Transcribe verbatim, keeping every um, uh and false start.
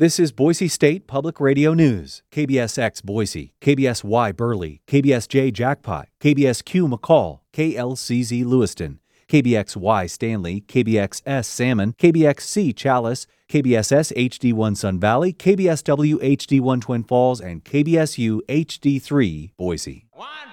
This is Boise State Public Radio News. K B S X Boise, K B S Y Burley, K B S J Jackpot, K B S Q McCall, K L C Z Lewiston, K B X Y Stanley, K B X S Salmon, K B X C Chalice, K B S S H D one Sun Valley, K B S W H D one Twin Falls, and K B S U H D three Boise. One.